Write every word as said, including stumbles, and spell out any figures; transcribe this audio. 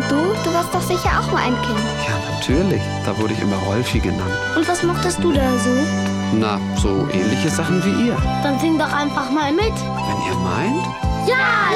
Du, du warst doch sicher auch mal ein Kind. Ja, natürlich. Da wurde ich immer Rolfi genannt. Und was mochtest du da so? Na, so ähnliche Sachen wie ihr. Dann sing doch einfach mal mit. Wenn ihr meint. Ja,